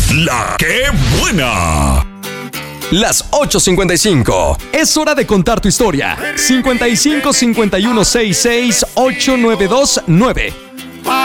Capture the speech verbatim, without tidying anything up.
La que buena. Las ocho cincuenta y cinco. Es hora de contar tu historia. cincuenta y cinco cincuenta y uno sesenta y seis ochenta y nueve veintinueve.